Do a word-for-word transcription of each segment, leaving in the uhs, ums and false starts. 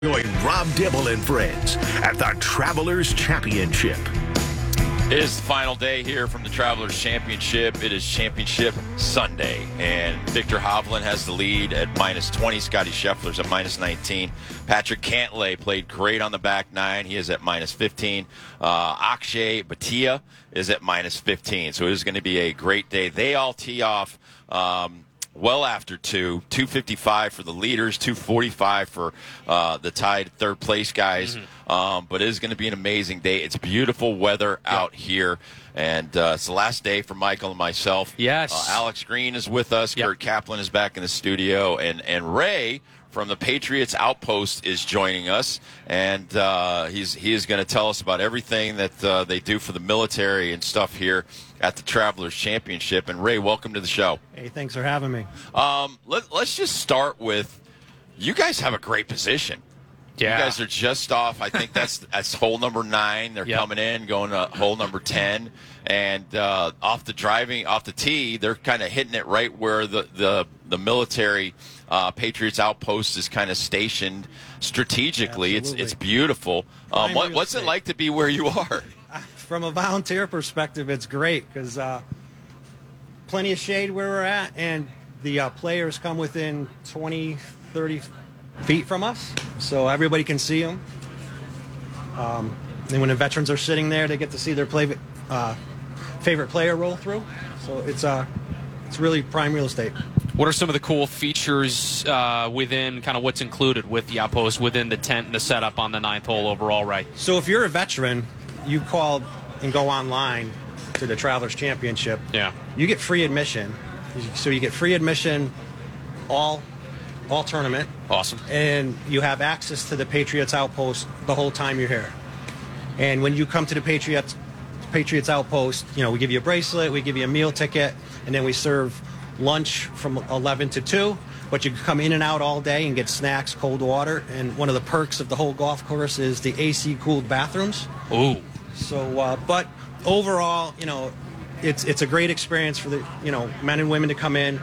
Join Rob Dibble and friends at the Travelers Championship. It is the final day here from the Travelers Championship. It is Championship Sunday, and Viktor Hovland has the lead at minus twenty. Scotty Scheffler's at minus nineteen. Patrick Cantlay played great on the back nine. He is at minus fifteen. Uh, Akshay Bhatia is at minus fifteen. So it is going to be a great day. They all tee off um, well after two. two fifty-five for the leaders, two forty-five for uh, the tied third place guys. Mm-hmm. Um, but it is going to be an amazing day. It's beautiful weather yep. out here. And uh, it's the last day for Michael and myself. Yes. Uh, Alex Green is with us. Yep. Kurt Kaplan is back in the studio. And, and Ray from the Patriots Outpost is joining us. And uh, he's he is going to tell us about everything that uh, they do for the military and stuff here at the Travelers Championship. And Ray, welcome to the show. Hey, thanks for having me. Um, let, let's just start with, you guys have a great position. Yeah. You guys are just off. I think that's that's hole number nine. They're yep. coming in, going to hole number ten, and uh, off the driving, off the tee, they're kind of hitting it right where the the the military uh, Patriots Outpost is kind of stationed strategically. Absolutely. It's it's beautiful. Um, what, what's it like to be where you are? From a volunteer perspective, it's great because uh, plenty of shade where we're at, and the uh, players come within twenty, thirty feet from us, so everybody can see them. Um, and when the veterans are sitting there, they get to see their play, uh, favorite player roll through. So it's uh, it's really prime real estate. What are some of the cool features uh, within kind of what's included with the outpost, within the tent and the setup on the ninth hole overall, right? So if you're a veteran, you call and go online to the Travelers Championship. Yeah. You get free admission. So you get free admission all all tournament. Awesome. And you have access to the Patriots Outpost the whole time you're here. And when you come to the Patriots Patriots Outpost, you know, we give you a bracelet, we give you a meal ticket, and then we serve lunch from eleven to two. But you can come in and out all day and get snacks, cold water. And one of the perks of the whole golf course is the A C-cooled bathrooms. Ooh. So, uh, but overall, you know, it's it's a great experience for the, you know, men and women to come in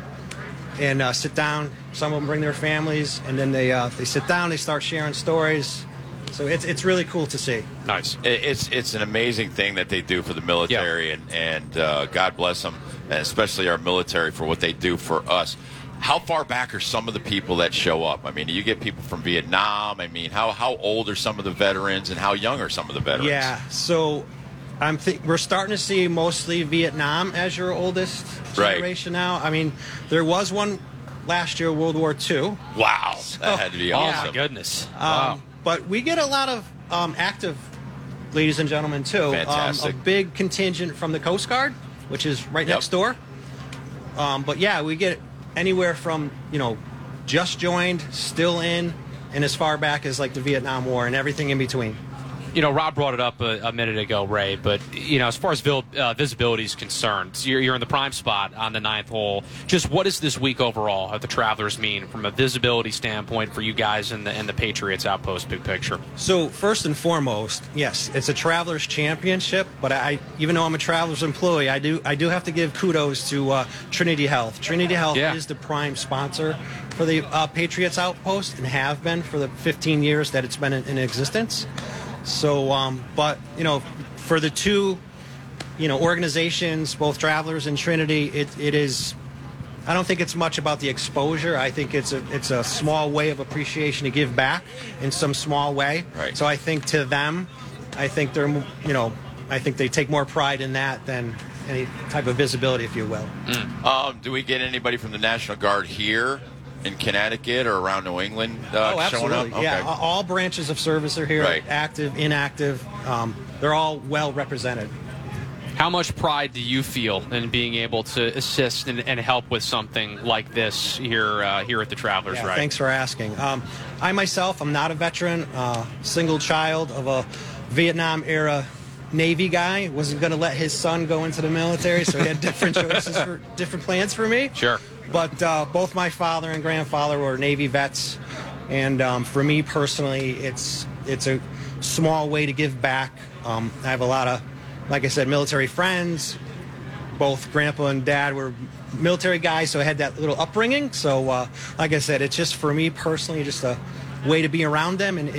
and uh, sit down. Some of them bring their families, and then they uh, they sit down, they start sharing stories. So it's it's really cool to see. Nice. It, it's it's an amazing thing that they do for the military, yep. and, and uh, God bless them, and especially our military for what they do for us. How far back are some of the people that show up? I mean, do you get people from Vietnam? I mean, how, how old are some of the veterans, and how young are some of the veterans? Yeah, so I'm th- we're starting to see mostly Vietnam as your oldest generation right. now. I mean, there was one last year, World War Two. Wow, so, that had to be oh awesome. Oh, my goodness. Um, Wow. But we get a lot of um, active ladies and gentlemen, too. Fantastic. Um, a big contingent from the Coast Guard, which is right yep. next door. Um, but, yeah, we get anywhere from, you know, just joined, still in, and as far back as, like, the Vietnam War and everything in between. You know, Rob brought it up a, a minute ago, Ray, but, you know, as far as vil- uh, visibility is concerned, you're, you're in the prime spot on the ninth hole. Just what does this week overall of the Travelers mean from a visibility standpoint for you guys and the, and the Patriots Outpost big picture? So, first and foremost, yes, it's a Travelers Championship, but I, even though I'm a Travelers employee, I do I do have to give kudos to uh, Trinity Health. Trinity Health yeah. is the prime sponsor for the uh, Patriots Outpost and have been for the fifteen years that it's been in, in existence. So, um, but, you know, for the two, you know, organizations, both Travelers and Trinity, it, it is, I don't think it's much about the exposure. I think it's a, it's a small way of appreciation to give back in some small way. Right. So I think to them, I think they're, you know, I think they take more pride in that than any type of visibility, if you will. Mm. Um, do we get anybody from the National Guard here in Connecticut or around New England uh, oh, showing absolutely. up? Okay. Yeah, all branches of service are here, right. active, inactive. Um, they're all well represented. How much pride do you feel in being able to assist and, and help with something like this here uh, here at the Travelers? Yeah, right? Thanks for asking. Um, I myself, I'm not a veteran, uh, single child of a Vietnam-era Navy guy. Wasn't going to let his son go into the military, so he had different choices for different plans for me. Sure. But uh, both my father and grandfather were Navy vets, and um, for me personally, it's it's a small way to give back. Um, I have a lot of, like I said, military friends. Both grandpa and dad were military guys, so I had that little upbringing. So, uh, like I said, it's just for me personally, just a way to be around them and